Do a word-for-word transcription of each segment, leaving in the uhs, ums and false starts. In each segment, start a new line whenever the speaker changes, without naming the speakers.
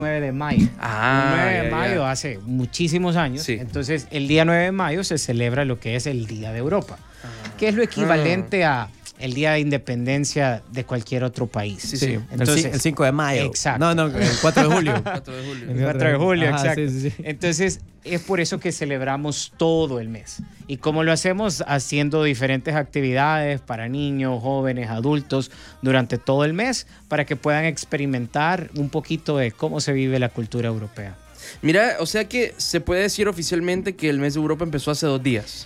nueve de mayo.
Ah,
el nueve de
ya,
mayo
ya.
hace muchísimos años.
Sí.
Entonces, el día nueve de mayo se celebra lo que es el Día de Europa, ah. que es lo equivalente ah. a el Día de Independencia de cualquier otro país.
Sí, sí. Entonces, el cinco de mayo.
Exacto.
No, no, el cuatro de julio.
El cuatro de julio.
El cuatro de julio,
Ajá,
exacto.
sí, sí, sí.
Entonces, es por eso que celebramos todo el mes. ¿Y cómo lo hacemos? Haciendo diferentes actividades para niños, jóvenes, adultos durante todo el mes para que puedan experimentar un poquito de cómo se vive la cultura europea.
Mira, o sea que se puede decir oficialmente que el mes de Europa empezó hace dos días.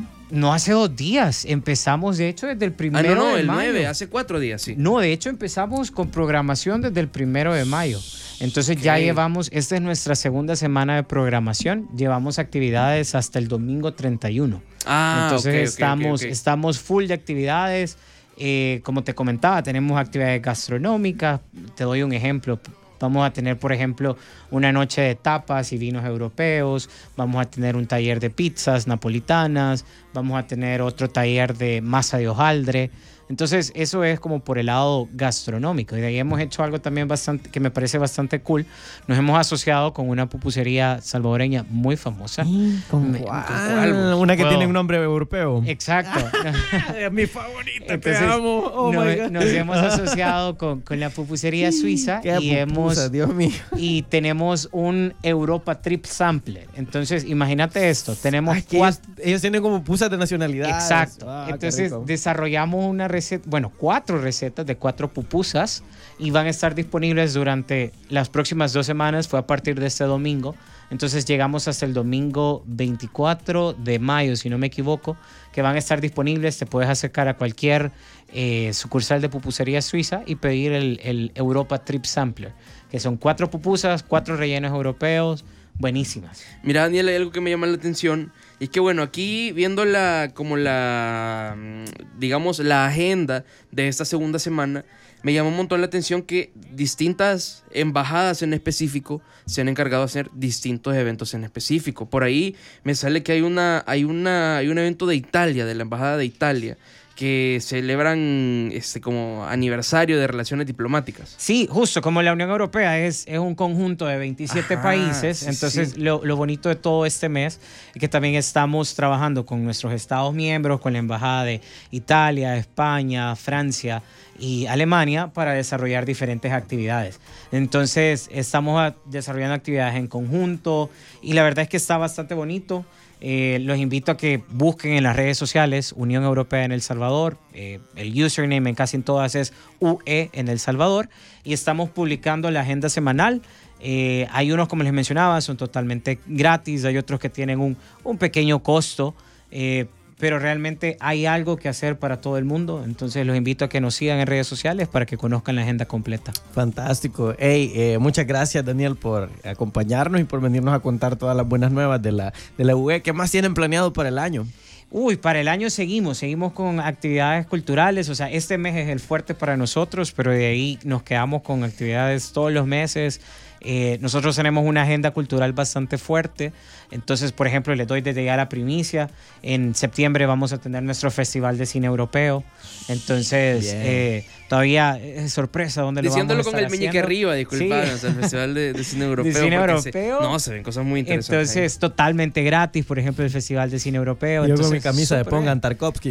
No hace dos días, empezamos de hecho desde el primero
ah, no, no,
de
el
mayo.
nueve, hace cuatro días, sí.
No, de hecho empezamos con programación desde el primero de mayo. Entonces okay. ya llevamos, esta es nuestra segunda semana de programación, llevamos actividades hasta el domingo treinta y uno.
Ah,
Entonces
okay,
estamos,
okay, okay.
estamos full de actividades, eh, como te comentaba, tenemos actividades gastronómicas, te doy un ejemplo. Vamos a tener, por ejemplo, una noche de tapas y vinos europeos. Vamos a tener un taller de pizzas napolitanas. Vamos a tener otro taller de masa de hojaldre. Entonces, eso es como por el lado gastronómico. Y de ahí hemos hecho algo también bastante, que me parece bastante cool. Nos hemos asociado con una pupusería salvadoreña muy famosa.
Mm, ¿Con
me,
cuál?
¿con cuál?
Una que
Wow.
tiene un nombre europeo.
Exacto.
Es mi favorita.
Entonces,
te amo. Oh
nos,
my God.
nos hemos asociado con, con la pupusería suiza
Qué
y
pupusa,
hemos
Dios mío.
y tenemos un Europa Trip Sampler. Entonces, imagínate esto, tenemos
Ay, que
cuatro.
ellos, ellos tienen como pusas de nacionalidad.
Exacto.
Ah,
Entonces, desarrollamos una receta, bueno, cuatro recetas de cuatro pupusas y van a estar disponibles durante las próximas dos semanas. Fue a partir de este domingo. Entonces, llegamos hasta el domingo veinticuatro de mayo, si no me equivoco, que van a estar disponibles. Te puedes acercar a cualquier eh, sucursal de pupusería suiza y pedir el, el Europa Trip Sampler, que son cuatro pupusas, cuatro rellenos europeos, buenísimas.
Mira, Daniel, hay algo que me llama la atención. Y es que, bueno, aquí viendo la, como la, digamos, la agenda de esta segunda semana, me llama un montón la atención que distintas embajadas en específico se han encargado de hacer distintos eventos en específico. Por ahí me sale que hay, una, hay, una, hay un evento de Italia, de la Embajada de Italia, que celebran este como aniversario de relaciones diplomáticas.
Sí, justo, como la Unión Europea es, es un conjunto de veintisiete
Ajá,
países,
sí,
entonces
sí.
Lo, lo bonito de todo este mes es que también estamos trabajando con nuestros Estados miembros, con la Embajada de Italia, España, Francia y Alemania para desarrollar diferentes actividades. Entonces estamos a, desarrollando actividades en conjunto y la verdad es que está bastante bonito. Eh, los invito a que busquen en las redes sociales Unión Europea en El Salvador. Eh, el username en casi en todas es U E en El Salvador y estamos publicando la agenda semanal. Eh, hay unos, como les mencionaba, son totalmente gratis, hay otros que tienen un, un pequeño costo, eh, pero realmente hay algo que hacer para todo el mundo. Entonces los invito a que nos sigan en redes sociales para que conozcan la agenda completa.
Fantástico. Hey, eh, muchas gracias, Daniel, por acompañarnos y por venirnos a contar todas las buenas nuevas de la, de la U E. ¿Qué más tienen planeado para el año?
Uy, para el año seguimos, seguimos con actividades culturales, o sea, este mes es el fuerte para nosotros, pero de ahí nos quedamos con actividades todos los meses. Eh, nosotros tenemos una agenda cultural bastante fuerte, entonces, por ejemplo, les doy desde ya la primicia, en septiembre vamos a tener nuestro Festival de Cine Europeo, entonces eh, todavía es sorpresa dónde lo vamos a estar
Diciéndolo con el meñique
haciendo.
arriba, disculpa, sí. O sea, el Festival de, de Cine Europeo.
De Cine Europeo.
Se, no, se ven cosas muy interesantes.
Entonces, ahí. Totalmente gratis, por ejemplo, el Festival de Cine Europeo.
Yo
entonces,
con mi camisa de Pongan Tarkovsky,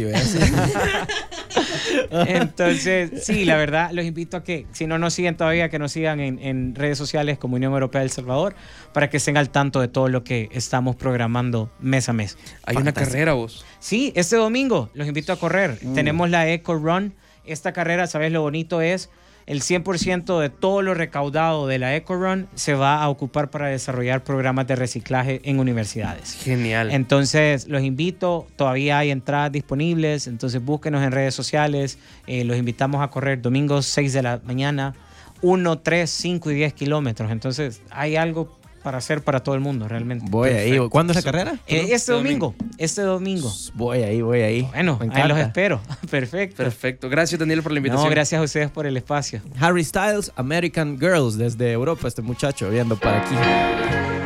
Entonces, sí, la verdad, los invito a que, si no nos siguen todavía, que nos sigan en, en redes sociales como Unión Europea de El Salvador, para que estén al tanto de todo lo que estamos programando mes a mes.
Hay
Fantástico.
Una carrera, vos.
Sí, este domingo los invito a correr. Uh. Tenemos la Eco Run. Esta carrera, ¿sabes lo bonito es? El cien por ciento de todo lo recaudado de la Eco Run se va a ocupar para desarrollar programas de reciclaje en universidades.
Genial.
Entonces, los invito. Todavía hay entradas disponibles. Entonces, búsquenos en redes sociales. Eh, los invitamos a correr domingos seis de la mañana. uno, tres, cinco y diez kilómetros. Entonces, hay algo para hacer para todo el mundo, realmente.
Voy
Perfecto.
ahí. ¿Cuándo es la carrera?
Eh, este domingo. Este domingo.
Voy ahí, voy ahí.
Bueno, ahí los espero. Perfecto.
Perfecto. Gracias, Daniel, por la invitación.
No, gracias a ustedes por el espacio.
Harry Styles, American Girls, desde Europa, este muchacho viendo para aquí.